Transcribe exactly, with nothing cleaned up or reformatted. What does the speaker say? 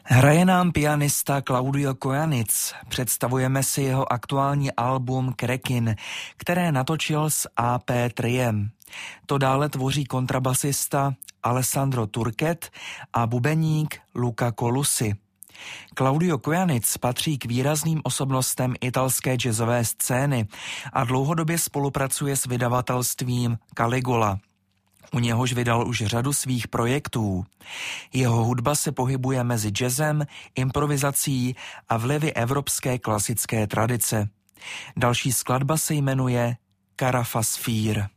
Hraje nám pianista Claudio Kojanis. Představujeme si jeho aktuální album Krekin, které natočil s A P Triem. To dále tvoří kontrabasista Alessandro Turket a bubeník Luca Colusi. Claudio Kojanis patří k výrazným osobnostem italské jazzové scény a dlouhodobě spolupracuje s vydavatelstvím Caligula. U něhož vydal už řadu svých projektů. Jeho hudba se pohybuje mezi jazzem, improvizací a vlivy evropské klasické tradice. Další skladba se jmenuje Carafasphere.